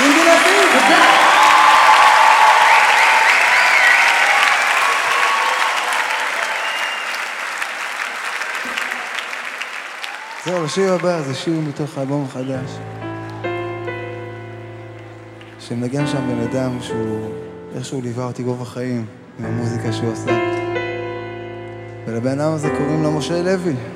אינדי לוי. תודה. זהו, השיר הבא זה שיר מתוך האלבום החדש שמנגן שם בן אדם שהוא איכשהו ליווה אותי רוב החיים עם המוזיקה שהוא עשה, ולבן אדם הזה קוראים לו משה לוי.